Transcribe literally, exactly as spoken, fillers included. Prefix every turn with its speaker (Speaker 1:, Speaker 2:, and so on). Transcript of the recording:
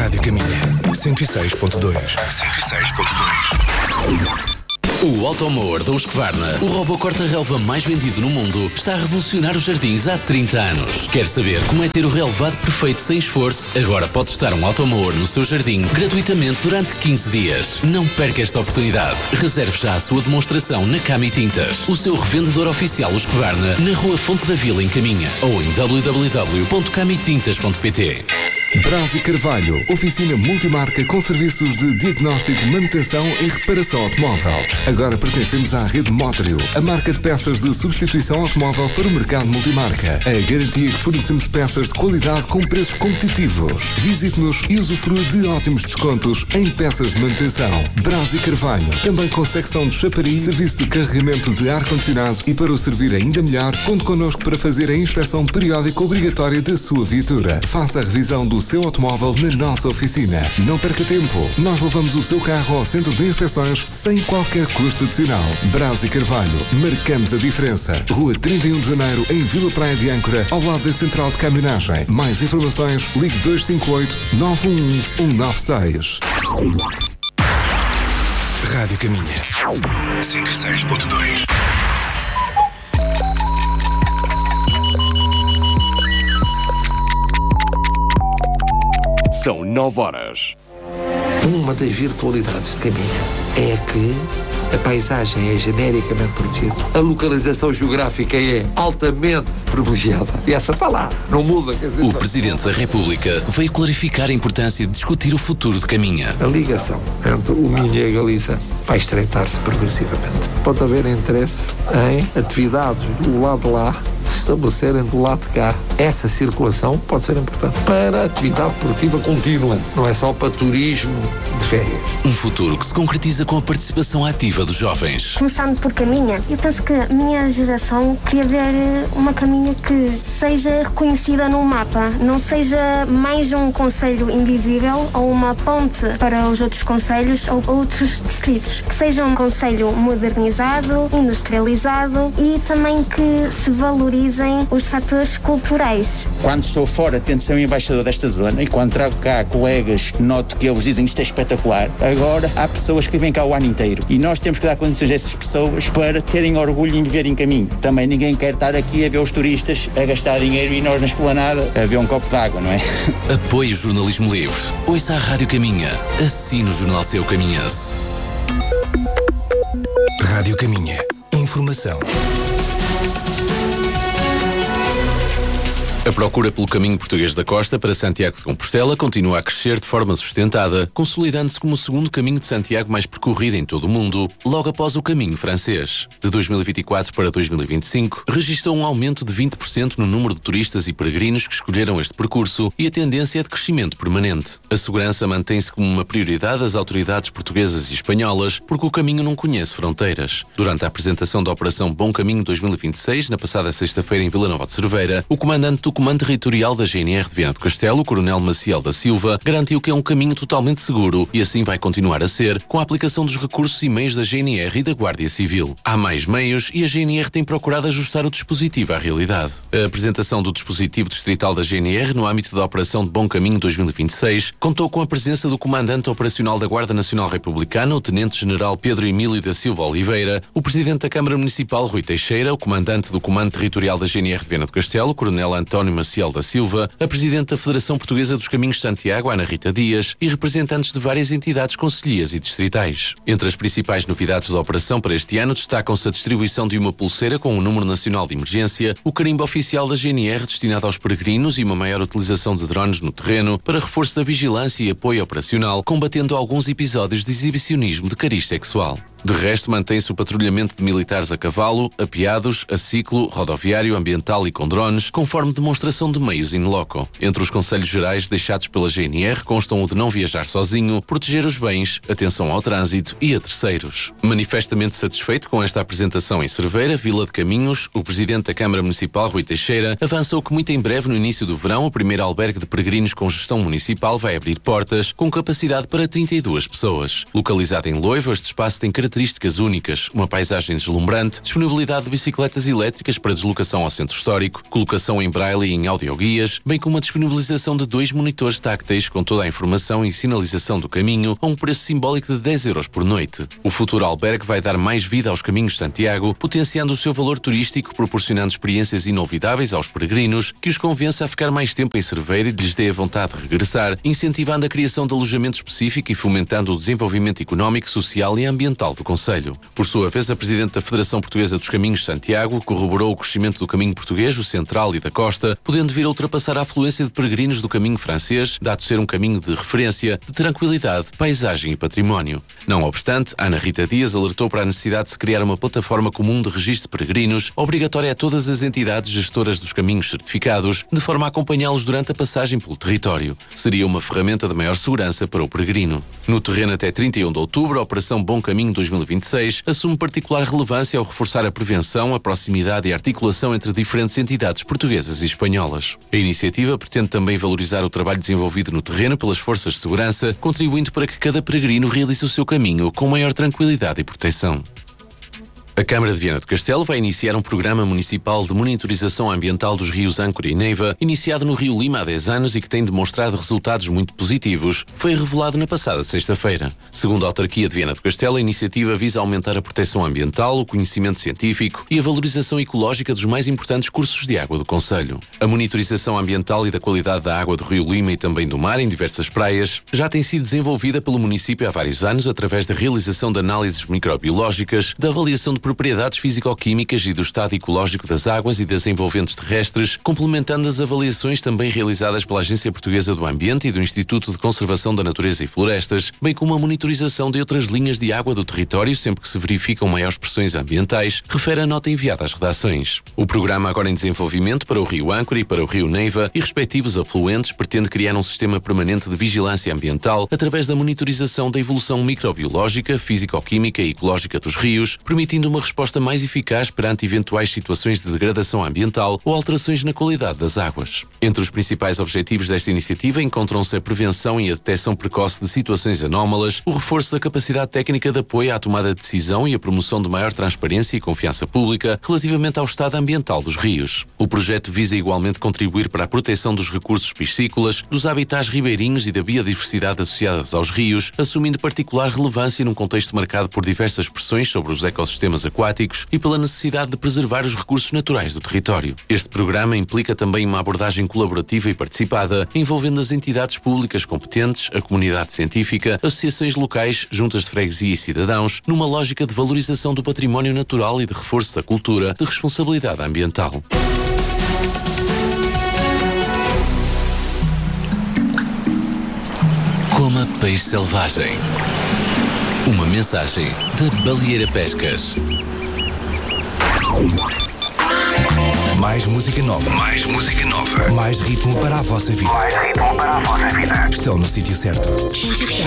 Speaker 1: Rádio Caminha, cento e seis ponto dois. cento e seis ponto dois.
Speaker 2: O Automower da Husqvarna, o robô corta-relva mais vendido no mundo, está a revolucionar os jardins há trinta anos. Quer saber como é ter o relevado perfeito sem esforço? Agora pode testar um Automower no seu jardim gratuitamente durante quinze dias. Não perca esta oportunidade. Reserve já a sua demonstração na Cami Tintas, o seu revendedor oficial Husqvarna, na Rua Fonte da Vila, em Caminha, ou em w w w ponto cami tintas ponto p t.
Speaker 3: Braz e Carvalho, oficina multimarca com serviços de diagnóstico, manutenção e reparação automóvel. Agora pertencemos à rede Mótrio, a marca de peças de substituição automóvel para o mercado multimarca. A garantia que fornecemos peças de qualidade com preços competitivos. Visite-nos e usufrua de ótimos descontos em peças de manutenção. Braz e Carvalho, também com secção de chapariz, serviço de carregamento de ar-condicionado e para o servir ainda melhor, conte connosco para fazer a inspeção periódica obrigatória da sua viatura. Faça a revisão do seu automóvel na nossa oficina. Não perca tempo. Nós levamos o seu carro ao centro de inspeções sem qualquer custo adicional. Braz e Carvalho. Marcamos a diferença. Rua trinta e um de janeiro, em Vila Praia de Âncora, ao lado da Central de Caminhagem. Mais informações, ligue dois cinco oito, nove um um, um nove seis.
Speaker 1: Rádio Caminha, cento e seis ponto dois.
Speaker 4: São nove horas.
Speaker 5: Uma das virtualidades de Caminha é que a paisagem é genericamente protegida. A localização geográfica é altamente privilegiada. E essa está lá, não muda. Quer dizer,
Speaker 2: o Presidente da República veio clarificar a importância de discutir o futuro de Caminha.
Speaker 5: A ligação entre o Minho e a Galiza vai estreitar-se progressivamente. Pode haver interesse em atividades do lado de lá se estabelecerem do lado de cá. Essa circulação pode ser importante para a atividade produtiva contínua, não é só para turismo de férias.
Speaker 2: Um futuro que se concretiza com a participação ativa dos jovens.
Speaker 6: Começando por Caminha, eu penso que a minha geração queria ver uma Caminha que seja reconhecida no mapa, não seja mais um concelho invisível ou uma ponte para os outros concelhos ou outros distritos. Que seja um concelho modernizado, industrializado e também que se valorizem os fatores culturais.
Speaker 7: Quando estou fora, tento ser um embaixador desta zona e quando trago cá colegas, noto que eles dizem isto é espetacular. Agora, há pessoas que vivem cá o ano inteiro e nós temos que dar condições a essas pessoas para terem orgulho em viver em Caminho. Também ninguém quer estar aqui a ver os turistas a gastar dinheiro e nós na esplanada a ver um copo de água, não é?
Speaker 2: Apoie o jornalismo livre. Ouça a Rádio Caminha. Assine o Jornal Seu Caminhense.
Speaker 1: Rádio Caminha. Informação.
Speaker 2: A procura pelo caminho português da costa para Santiago de Compostela continua a crescer de forma sustentada, consolidando-se como o segundo caminho de Santiago mais percorrido em todo o mundo, logo após o caminho francês. De dois mil e vinte e quatro para dois mil e vinte e cinco, registrou um aumento de vinte por cento no número de turistas e peregrinos que escolheram este percurso e a tendência é de crescimento permanente. A segurança mantém-se como uma prioridade das autoridades portuguesas e espanholas, porque o caminho não conhece fronteiras. Durante a apresentação da Operação Bom Caminho dois mil e vinte e seis, na passada sexta-feira em Vila Nova de Cerveira, o comandante do Comando Territorial da G N R de Viana do Castelo, o Coronel Maciel da Silva, garantiu que é um caminho totalmente seguro e assim vai continuar a ser, com a aplicação dos recursos e meios da G N R e da Guardia Civil. Há mais meios e a G N R tem procurado ajustar o dispositivo à realidade. A apresentação do dispositivo distrital da G N R no âmbito da Operação de Bom Caminho dois mil e vinte e seis contou com a presença do Comandante Operacional da Guarda Nacional Republicana, o Tenente-General Pedro Emílio da Silva Oliveira, o Presidente da Câmara Municipal Rui Teixeira, o Comandante do Comando Territorial da G N R de Viana do Castelo, o Coronel António Maciel da Silva, a Presidente da Federação Portuguesa dos Caminhos de Santiago, Ana Rita Dias, e representantes de várias entidades concelhias e distritais. Entre as principais novidades da operação para este ano destacam-se a distribuição de uma pulseira com o número nacional de emergência, o carimbo oficial da G N R destinado aos peregrinos e uma maior utilização de drones no terreno para reforço da vigilância e apoio operacional, combatendo alguns episódios de exibicionismo de cariz sexual. De resto, mantém-se o patrulhamento de militares a cavalo, apeados, a ciclo, rodoviário, ambiental e com drones, conforme demonstração de meios in loco. Entre os conselhos gerais deixados pela G N R constam o de não viajar sozinho, proteger os bens, atenção ao trânsito e a terceiros. Manifestamente satisfeito com esta apresentação em Cerveira, Vila de Caminhos, o Presidente da Câmara Municipal, Rui Teixeira, avançou que muito em breve, no início do verão, o primeiro albergue de peregrinos com gestão municipal vai abrir portas, com capacidade para trinta e duas pessoas. Localizado em Loiva, este espaço tem características únicas, uma paisagem deslumbrante, disponibilidade de bicicletas elétricas para deslocação ao centro histórico, colocação em braille braille e em audioguias, bem como a disponibilização de dois monitores tácteis com toda a informação e sinalização do caminho a um preço simbólico de dez euros por noite. O futuro albergue vai dar mais vida aos caminhos de Santiago, potenciando o seu valor turístico, proporcionando experiências inolvidáveis aos peregrinos, que os convença a ficar mais tempo em Cerveira e lhes dê a vontade de regressar, incentivando a criação de alojamento específico e fomentando o desenvolvimento económico, social e ambiental do concelho. Por sua vez, a Presidente da Federação Portuguesa dos Caminhos de Santiago corroborou o crescimento do caminho português, o central e da costa, podendo vir a ultrapassar a afluência de peregrinos do caminho francês, dado ser um caminho de referência, de tranquilidade, paisagem e património. Não obstante, Ana Rita Dias alertou para a necessidade de se criar uma plataforma comum de registro de peregrinos, obrigatória a todas as entidades gestoras dos caminhos certificados, de forma a acompanhá-los durante a passagem pelo território. Seria uma ferramenta de maior segurança para o peregrino. No terreno até trinta e um de outubro, a Operação Bom Caminho dois mil e vinte e seis assume particular relevância ao reforçar a prevenção, a proximidade e a articulação entre diferentes entidades portuguesas e espanholas. A iniciativa pretende também valorizar o trabalho desenvolvido no terreno pelas forças de segurança, contribuindo para que cada peregrino realize o seu caminho com maior tranquilidade e proteção. A Câmara de Viana do Castelo vai iniciar um programa municipal de monitorização ambiental dos rios Âncora e Neiva, iniciado no Rio Lima há dez anos e que tem demonstrado resultados muito positivos, foi revelado na passada sexta-feira. Segundo a autarquia de Viana do Castelo, a iniciativa visa aumentar a proteção ambiental, o conhecimento científico e a valorização ecológica dos mais importantes cursos de água do concelho. A monitorização ambiental e da qualidade da água do Rio Lima e também do mar em diversas praias já tem sido desenvolvida pelo município há vários anos através da realização de análises microbiológicas, da avaliação de propriedades físico-químicas e do estado ecológico das águas e das envolventes terrestres, complementando as avaliações também realizadas pela Agência Portuguesa do Ambiente e do Instituto de Conservação da Natureza e Florestas, bem como a monitorização de outras linhas de água do território sempre que se verificam maiores pressões ambientais, refere a nota enviada às redações. O programa, agora em desenvolvimento para o Rio Âncora e para o Rio Neiva e respectivos afluentes, pretende criar um sistema permanente de vigilância ambiental através da monitorização da evolução microbiológica, físico-química e ecológica dos rios, permitindo uma resposta mais eficaz perante eventuais situações de degradação ambiental ou alterações na qualidade das águas. Entre os principais objetivos desta iniciativa encontram-se a prevenção e a detecção precoce de situações anómalas, o reforço da capacidade técnica de apoio à tomada de decisão e a promoção de maior transparência e confiança pública relativamente ao estado ambiental dos rios. O projeto visa igualmente contribuir para a proteção dos recursos piscícolas, dos habitats ribeirinhos e da biodiversidade associadas aos rios, assumindo particular relevância num contexto marcado por diversas pressões sobre os ecossistemas aquáticos e pela necessidade de preservar os recursos naturais do território. Este programa implica também uma abordagem colaborativa e participada, envolvendo as entidades públicas competentes, a comunidade científica, associações locais, juntas de freguesia e cidadãos, numa lógica de valorização do património natural e de reforço da cultura de responsabilidade ambiental. Coma peixe selvagem. Uma mensagem da Baleeira Pescas.
Speaker 1: Mais música nova. Mais música nova. Mais ritmo para a vossa vida. Mais ritmo para a vossa vida. Estão no sítio certo.